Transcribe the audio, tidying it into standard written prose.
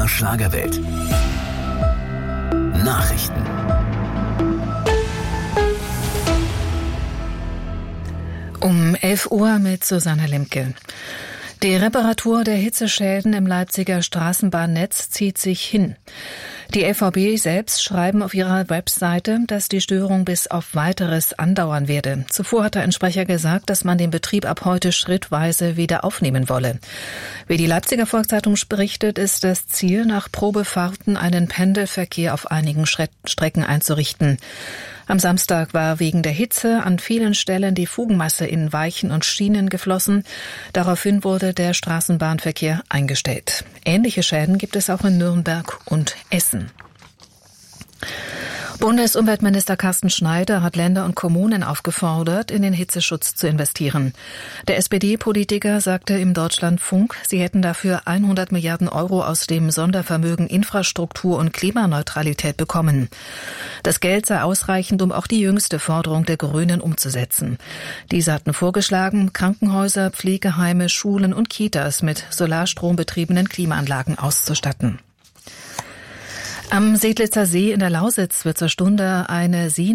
SWR Schlagerwelt. Nachrichten. Um 11 Uhr mit Susanne Lemke. Die Reparatur der Hitzeschäden im Leipziger Straßenbahnnetz zieht sich hin. Die LVB selbst schreiben auf ihrer Webseite, dass die Störung bis auf Weiteres andauern werde. Zuvor hatte ein Sprecher gesagt, dass man den Betrieb ab heute schrittweise wieder aufnehmen wolle. Wie die Leipziger Volkszeitung berichtet, ist das Ziel, nach Probefahrten einen Pendelverkehr auf einigen Strecken einzurichten. Am Samstag war wegen der Hitze an vielen Stellen die Fugenmasse in Weichen und Schienen geflossen. Daraufhin wurde der Straßenbahnverkehr eingestellt. Ähnliche Schäden gibt es auch in Nürnberg und Essen. Bundesumweltminister Carsten Schneider hat Länder und Kommunen aufgefordert, in den Hitzeschutz zu investieren. Der SPD-Politiker sagte im Deutschlandfunk, sie hätten dafür 100 Milliarden Euro aus dem Sondervermögen Infrastruktur und Klimaneutralität bekommen. Das Geld sei ausreichend, um auch die jüngste Forderung der Grünen umzusetzen. Diese hatten vorgeschlagen, Krankenhäuser, Pflegeheime, Schulen und Kitas mit solarstrombetriebenen Klimaanlagen auszustatten. Am Sedlitzer See in der Lausitz wird zur Stunde eine